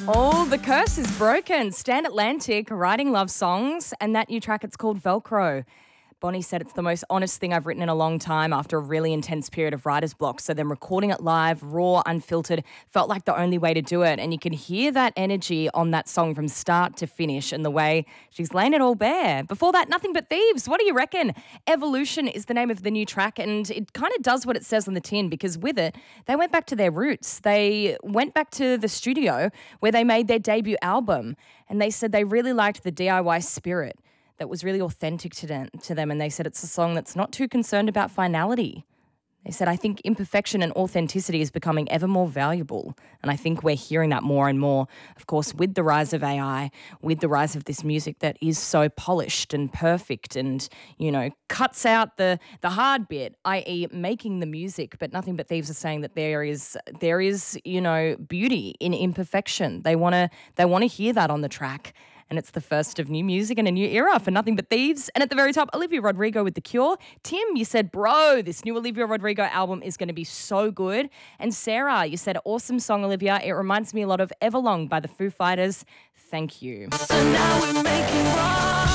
Oh, the curse is broken. Stan Atlantic writing love songs, and that new track, it's called Velcro. Bonnie said it's the most honest thing I've written in a long time after a really intense period of writer's block. So then recording it live, raw, unfiltered, felt like the only way to do it. And you can hear that energy on that song from start to finish and the way she's laying it all bare. Before that, Nothing But Thieves. What do you reckon? Evolution is the name of the new track, and it kind of does what it says on the tin, because with it, they went back to their roots. They went back to the studio where they made their debut album, and they said they really liked the DIY spirit that was really authentic to them. And they said it's a song that's not too concerned about finality. They said, I think imperfection and authenticity is becoming ever more valuable. And I think we're hearing that more and more, of course, with the rise of AI, with the rise of this music that is so polished and perfect and, you know, cuts out the hard bit, i.e. making the music. But Nothing But Thieves are saying that there is, you know, beauty in imperfection. They want to hear that on the track. And it's the first of new music and a new era for Nothing But Thieves. And at the very top, Olivia Rodrigo with The Cure. Tim, you said, bro, this new Olivia Rodrigo album is going to be so good. And Sarah, you said, awesome song, Olivia. It reminds me a lot of Everlong by the Foo Fighters. Thank you. So now we're making rock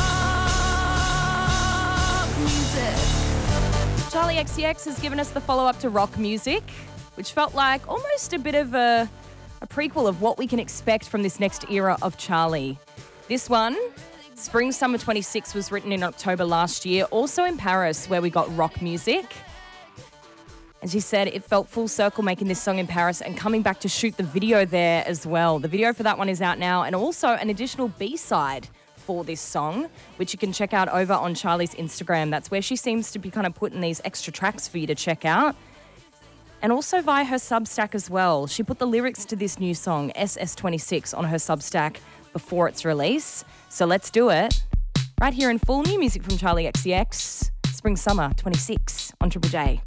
music. Charlie XCX has given us the follow-up to Rock Music, which felt like almost a bit of a prequel of what we can expect from this next era of Charlie. This one, Spring Summer 26, was written in October last year, also in Paris, where we got Rock Music. And she said it felt full circle making this song in Paris and coming back to shoot the video there as well. The video for that one is out now, and also an additional B-side for this song, which you can check out over on Charlie's Instagram. That's where she seems to be kind of putting these extra tracks for you to check out. And also via her Substack as well. She put the lyrics to this new song, SS26, on her Substack before its release. So let's do it. Right here in full, new music from Charlie XCX, Spring Summer 26 on Triple J.